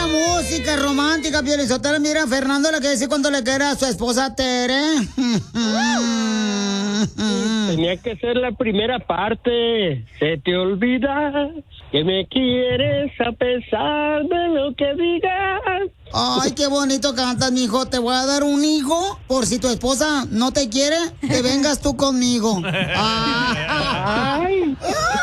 música romántica, Piolizotelo. Mira, Fernando le quiere decir cuánto le quiere a su esposa Tere. Tenía que ser la primera parte. Se te olvida que me quieres a pesar de lo que digas. Ay, qué bonito cantas, mijo. Te voy a dar un hijo por si tu esposa no te quiere, que vengas tú conmigo. Ay.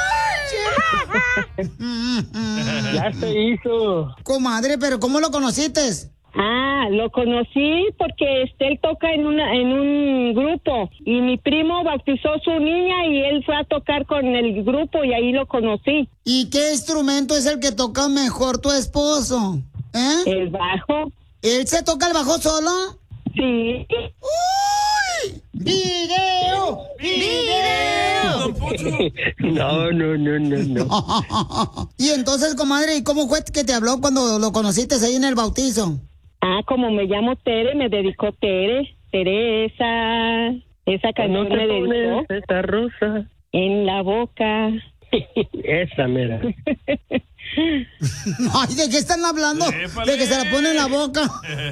Ya se hizo. Comadre, pero ¿cómo lo conociste? Lo conocí porque él toca en un grupo y mi primo bautizó su niña y él fue a tocar con el grupo y ahí lo conocí. ¿Y qué instrumento es el que toca mejor tu esposo? El bajo. ¿Él se toca el bajo solo? Sí. ¡Uy! ¡Video! No. Y entonces, comadre, ¿y cómo fue que te habló cuando lo conociste ahí en el bautizo? Como me llamo Tere, me dedicó Tere, esa canción me dedicó. Esa rosa en la boca. Esa mera. Ay, ¿de qué están hablando? ¡Épale! De que se la pone en la boca.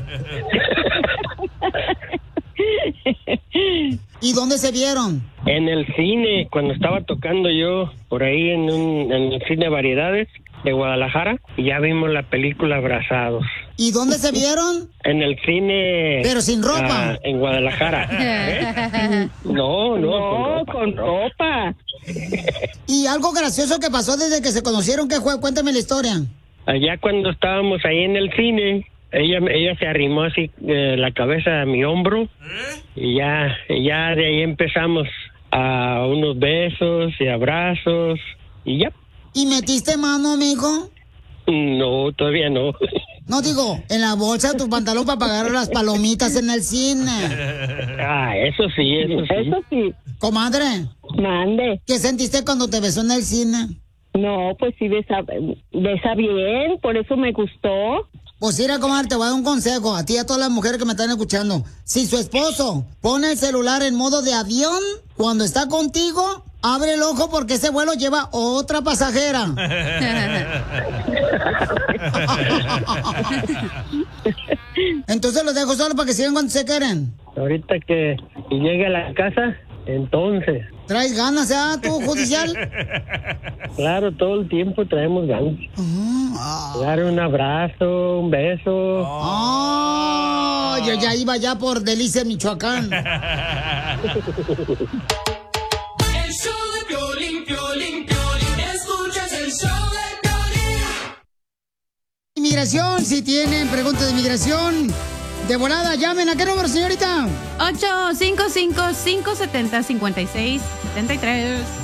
¿Y dónde se vieron? En el cine, cuando estaba tocando yo por ahí en el cine Variedades de Guadalajara, y ya vimos la película Abrazados. ¿Y dónde se vieron? En el cine. Pero sin ropa. En Guadalajara. No, con ropa. Y algo gracioso que pasó desde que se conocieron, ¿qué fue? Cuéntame la historia. Allá cuando estábamos ahí en el cine, ella se arrimó así la cabeza a mi hombro y ya de ahí empezamos a unos besos y abrazos y ya. ¿Y metiste mano, mijo? No, todavía no. No, digo, en la bolsa de tu pantalón para pagar las palomitas en el cine. Eso sí. Comadre. Mande. ¿Qué sentiste cuando te besó en el cine? No, pues sí, besa bien, por eso me gustó. Pues mira, comadre, te voy a dar un consejo a ti y a todas las mujeres que me están escuchando. Si su esposo pone el celular en modo de avión, cuando está contigo, abre el ojo porque ese vuelo lleva otra pasajera. Entonces los dejo solo para que sigan cuando se quieren. Ahorita que llegue a la casa, entonces. ¿Traes ganas, tú, judicial? Claro, todo el tiempo traemos ganas. Dar un abrazo, un beso. Yo ya iba ya por Delicia, Michoacán. El show de Piolín, escuchas el show de Piolín. Inmigración, si tienen preguntas de inmigración, de volada, llamen. ¿A qué número, señorita? 855-570-5673.